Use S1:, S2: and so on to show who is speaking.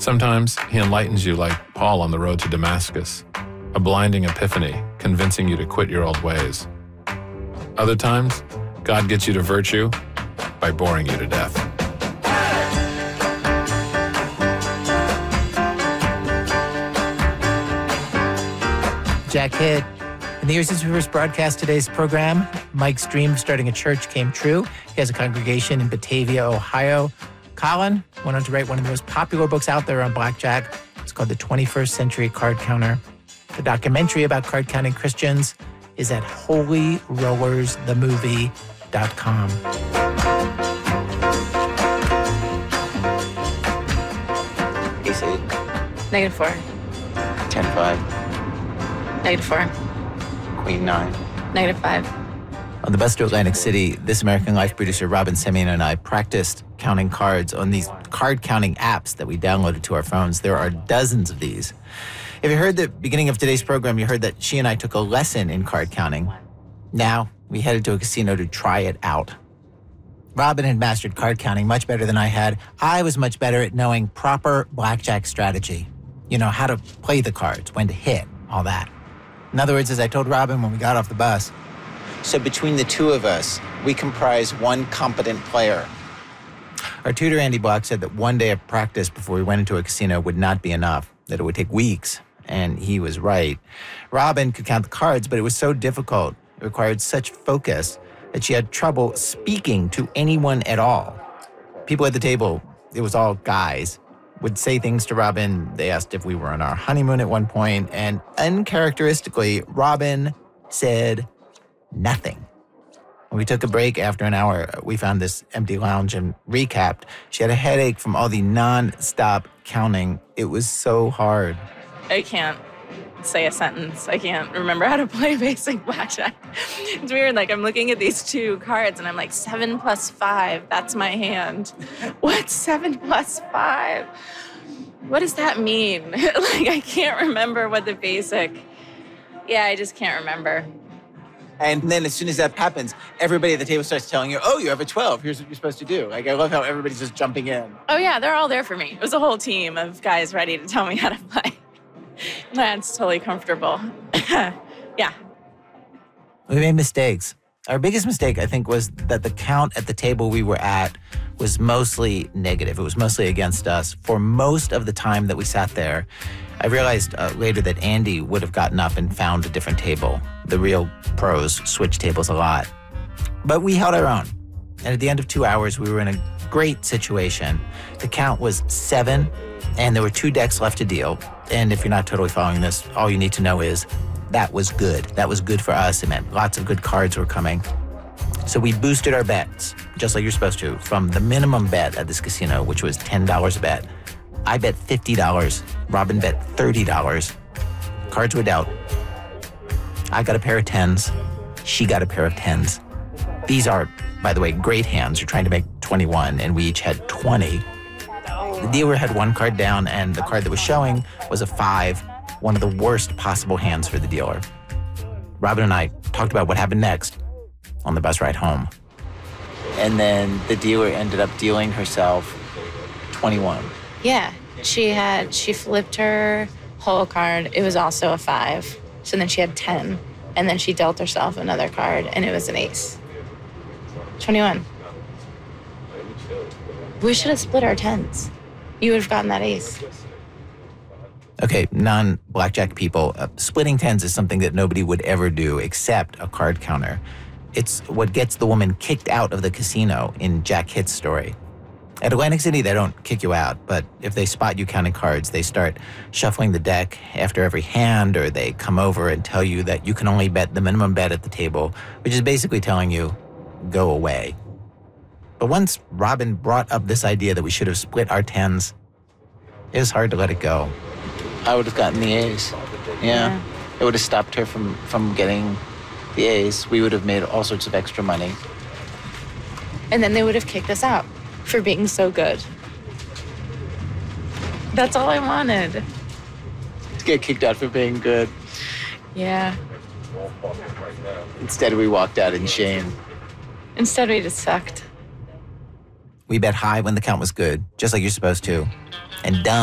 S1: Sometimes he enlightens you like Paul on the road to Damascus, a blinding epiphany convincing you to quit your old ways. Other times, God gets you to virtue by boring you to death.
S2: Jack Hitt. In the years since we first broadcast today's program, Mike's dream of starting a church came true. He has a congregation in Batavia, Ohio. Colin went on to write one of the most popular books out there on blackjack. It's called The 21st Century Card Counter. The documentary about card-counting Christians is at holyrollersthemovie.com.
S3: Ace 8.
S4: -4.
S3: 10-5.
S4: -4.
S3: Queen 9.
S4: -5.
S2: On the bus to Atlantic City, This American Life producer Robin Semien and I practiced counting cards on these card-counting apps that we downloaded to our phones. There are dozens of these. If you heard the beginning of today's program, you heard that she and I took a lesson in card counting. Now, we headed to a casino to try it out. Robin had mastered card counting much better than I had. I was much better at knowing proper blackjack strategy. You know, how to play the cards, when to hit, all that. In other words, as I told Robin when we got off the bus,
S3: So between the two of us, we comprise one competent player.
S2: our tutor, Andy Block, said that one day of practice before we went into a casino would not be enough, that it would take weeks, and he was right. Robin could count the cards, but it was so difficult. It required such focus that she had trouble speaking to anyone at all. People at the table, it was all guys, would say things to Robin. They asked if we were on our honeymoon at one point, and uncharacteristically, Robin said nothing. When we took a break after an hour, we found this empty lounge and recapped. She had a headache from all the non-stop counting. It was so hard.
S4: I can't say a sentence. I can't remember how to play basic blackjack. It's weird. Like, I'm looking at these two cards and I'm like, 7 + 5. That's my hand. What's 7 + 5? What does that mean? Like, I can't remember what the basic. Yeah, I just can't remember.
S3: And then as soon as that happens, everybody at the table starts telling you, oh, you have a 12. Here's what you're supposed to do. Like, I love how everybody's just jumping in.
S4: Oh, yeah, they're all there for me. It was a whole team of guys ready to tell me how to play. That's totally comfortable. Yeah.
S2: We made mistakes. Our biggest mistake, I think, was that the count at the table we were at was mostly negative. It was mostly against us. For most of the time that we sat there, I realized later that Andy would have gotten up and found a different table. The real pros switch tables a lot. But we held our own. And at the end of 2 hours, we were in a great situation. The count was 7, and there were 2 decks left to deal. And if you're not totally following this, all you need to know is that was good. That was good for us. It meant lots of good cards were coming. So we boosted our bets, just like you're supposed to, from the minimum bet at this casino, which was $10 a bet. I bet $50. Robin bet $30. Cards were dealt. I got a pair of 10s. She got a pair of 10s. These are, by the way, great hands. You're trying to make 21, and we each had 20. The dealer had one card down, and the card that was showing was a 5, one of the worst possible hands for the dealer. Robin and I talked about what happened next on the bus ride home.
S3: And then the dealer ended up dealing herself 21.
S4: Yeah, she flipped her whole card. It was also a 5. So then she had 10. And then she dealt herself another card, and it was an ace. 21. We should have split our 10s. You would have gotten that ace.
S2: Okay, non-blackjack people, splitting 10s is something that nobody would ever do except a card counter. It's what gets the woman kicked out of the casino in Jack Hitt's story. At Atlantic City, they don't kick you out, but if they spot you counting cards, they start shuffling the deck after every hand, or they come over and tell you that you can only bet the minimum bet at the table, which is basically telling you, go away. But once Robin brought up this idea that we should have split our 10s, it was hard to let it go.
S3: I would have gotten the A's. Yeah. It would have stopped her from getting the A's. We would have made all sorts of extra money.
S4: And then they would have kicked us out for being so good. That's all I wanted.
S3: To get kicked out for being good.
S4: Yeah.
S3: Instead, we walked out in shame.
S4: Instead, we just sucked.
S2: We bet high when the count was good, just like you're supposed to, and dumb